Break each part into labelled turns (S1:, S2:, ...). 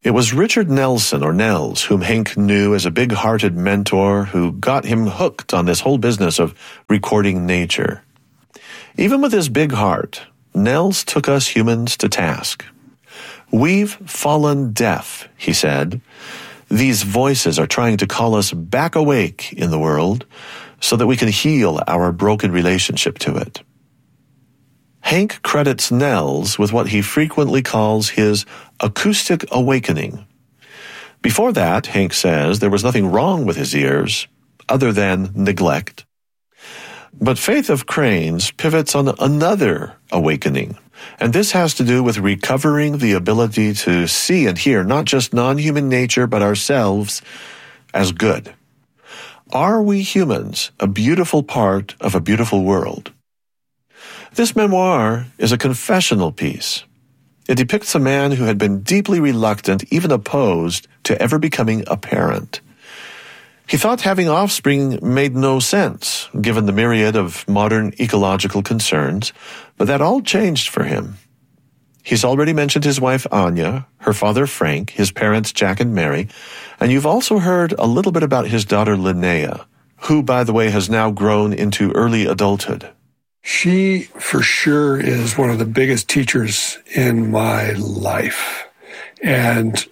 S1: It was Richard Nelson, or Nels, whom Hank knew as a big-hearted mentor who got him hooked on this whole business of recording nature. Even with his big heart, Nels took us humans to task. "We've fallen deaf," he said. "These voices are trying to call us back awake in the world so that we can heal our broken relationship to it." Hank credits Nels with what he frequently calls his acoustic awakening. Before that, Hank says, there was nothing wrong with his ears, other than neglect. But Faith of Cranes pivots on another awakening, and this has to do with recovering the ability to see and hear not just non-human nature, but ourselves as good. Are we humans a beautiful part of a beautiful world? This memoir is a confessional piece. It depicts a man who had been deeply reluctant, even opposed, to ever becoming a parent. He thought having offspring made no sense, given the myriad of modern ecological concerns, but that all changed for him. He's already mentioned his wife Anya, her father Frank, his parents Jack and Mary, and you've also heard a little bit about his daughter Linnea, who, by the way, has now grown into early adulthood.
S2: She, for sure, is one of the biggest teachers in my life. And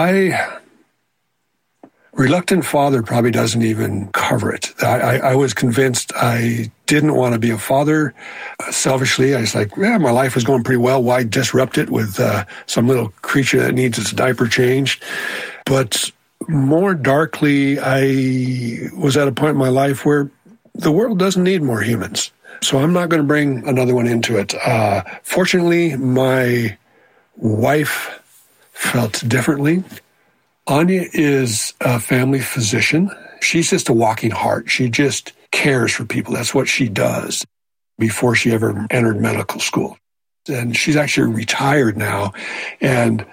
S2: reluctant father probably doesn't even cover it. I was convinced I didn't want to be a father. Selfishly, I was like, my life was going pretty well. Why disrupt it with some little creature that needs its diaper changed? But more darkly, I was at a point in my life where the world doesn't need more humans. So I'm not going to bring another one into it. Fortunately, my wife felt differently. Anya is a family physician. She's just a walking heart. She just cares for people. That's what she does before she ever entered medical school. And she's actually retired now. And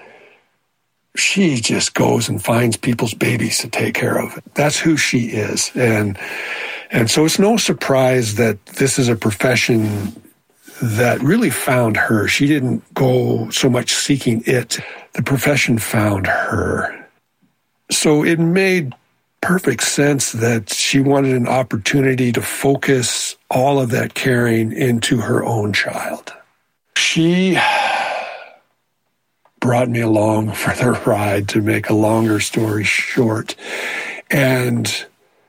S2: she just goes and finds people's babies to take care of. That's who she is. And so it's no surprise that this is a profession that really found her. She didn't go so much seeking it. The profession found her. So it made perfect sense that she wanted an opportunity to focus all of that caring into her own child. She brought me along for the ride, to make a longer story short. And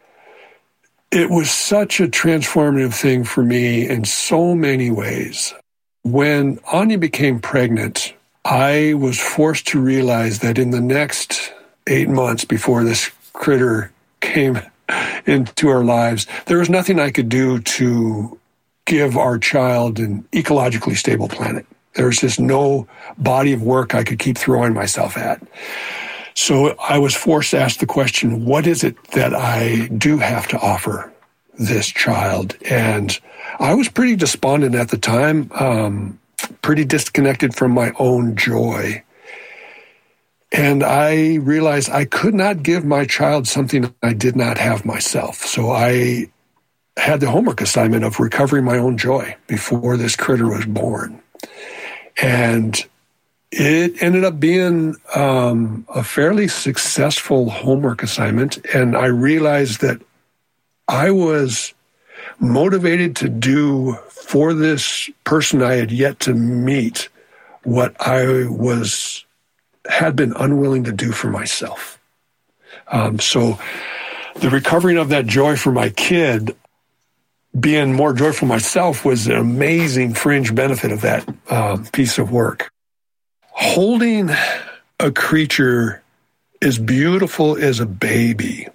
S2: it was such a transformative thing for me in so many ways. When Anya became pregnant, I was forced to realize that in the next 8 months before this critter came into our lives, there was nothing I could do to give our child an ecologically stable planet. There was just no body of work I could keep throwing myself at. So I was forced to ask the question, what is it that I do have to offer this child? And I was pretty despondent at the time, pretty disconnected from my own joy. And I realized I could not give my child something I did not have myself. So I had the homework assignment of recovering my own joy before this critter was born. And it ended up being a fairly successful homework assignment. And I realized that I was motivated to do for this person I had yet to meet what I had been unwilling to do for myself. So the recovering of that joy for my kid, being more joyful myself, was an amazing fringe benefit of that piece of work. Holding a creature as beautiful as a baby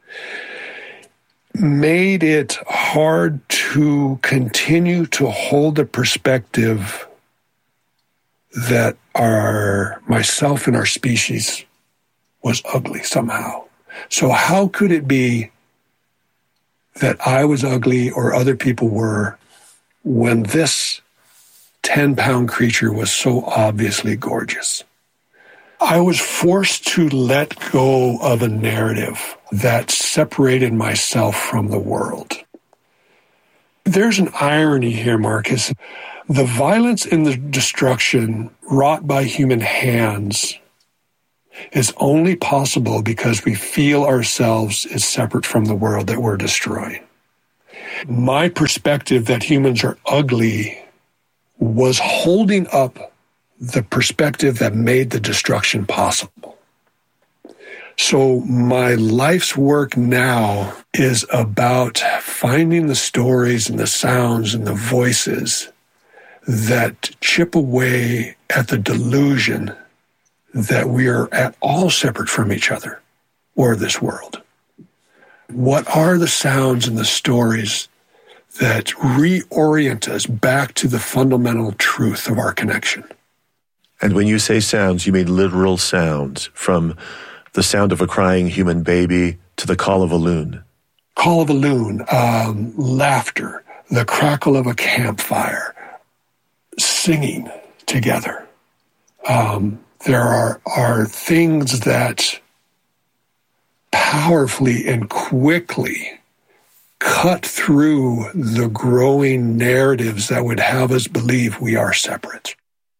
S2: made it hard to continue to hold the perspective that myself and our species was ugly somehow. So how could it be that I was ugly or other people were when this 10-pound creature was so obviously gorgeous? I was forced to let go of a narrative that separated myself from the world. There's an irony here, Marcus. The violence and the destruction wrought by human hands is only possible because we feel ourselves as separate from the world that we're destroying. My perspective that humans are ugly was holding up the perspective that made the destruction possible. So my life's work now is about finding the stories and the sounds and the voices that chip away at the delusion that we are at all separate from each other or this world. What are the sounds and the stories that reorient us back to the fundamental truth of our connection?
S1: And when you say sounds, you mean literal sounds, from the sound of a crying human baby to the call of a loon.
S2: Call of a loon, laughter, the crackle of a campfire, singing together. There are things that powerfully and quickly cut through the growing narratives that would have us believe we are separate.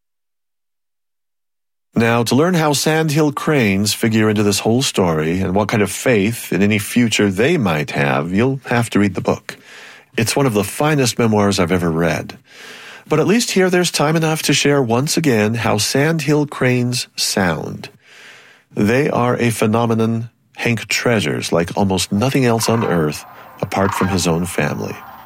S1: Now, to learn how sandhill cranes figure into this whole story and what kind of faith in any future they might have, you'll have to read the book. It's one of the finest memoirs I've ever read. But at least here there's time enough to share once again how sandhill cranes sound. They are a phenomenon Hank treasures like almost nothing else on earth apart from his own family.